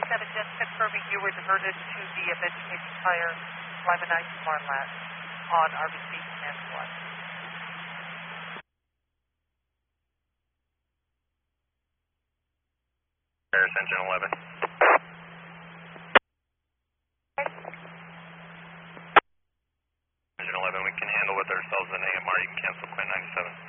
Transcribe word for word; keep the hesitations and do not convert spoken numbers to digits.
seven, just confirming you were diverted to the Vegetation Tire Lima nine Smart Lat on R B C and one. Paris engine eleven. Engine eleven, we can handle with ourselves in A M R. You can cancel Quint ninety-seven.